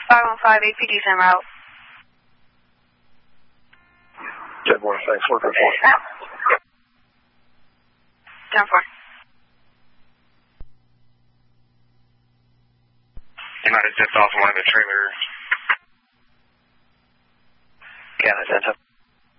515 APD's en route. 10-1, thanks. Working 4. 10-4. You might have stepped off one of the trailers. Canada 10-7.